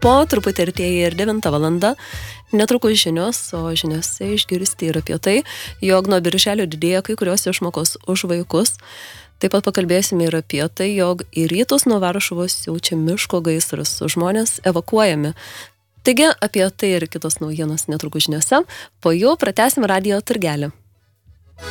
po truputį artėja ir 9 valanda. Netrukus žinios, o žiniose išgirsti ir apie tai, jog nuo birželio didėja kai kurios išmokos už vaikus. Taip pat pakalbėsime ir apie tai, jog į rytus nuo Varšuvos siaučia miško gaisras, žmonės evakuojami. Taigi apie tai ir kitos naujienos netrukus žiniose, po jų pratęsim radijo turgelį.